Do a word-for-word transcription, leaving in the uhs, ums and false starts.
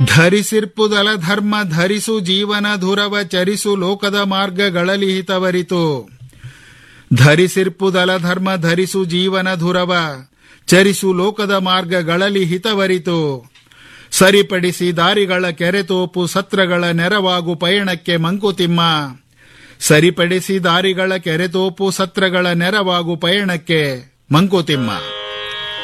ಧರಿಸಿರ್ಪುದಲ ಧರ್ಮ ಧರಿಸು ಜೀವನ ಧುರವ ಚರಿಸು ಲೋಕದ ಮಾರ್ಗಗಳಲ್ಲಿ ಹಿತವರಿತು. ಧರಿಸಿರ್ಪುದಲ ಧರ್ಮ ಧರಿಸು ಜೀವನ ಧುರವ ಚರಿಸು ಲೋಕದ ಮಾರ್ಗಗಳಲ್ಲಿ ಹಿತವರಿತು. ಸರಿಪಡಿಸಿ ದಾರಿಗಳ ಕೆರೆತೋಪು ಸತ್ರಗಳ ನೆರವಾಗು ಪಯಣಕ್ಕೆ ಮಂಕುತಿಮ್ಮ. ಸರಿಪಡಿಸಿ ದಾರಿಗಳ ಕೆರೆತೋಪು ಸತ್ರಗಳ ನೆರವಾಗು ಪಯಣಕ್ಕೆ ಮಂಕುತಿಮ್ಮ.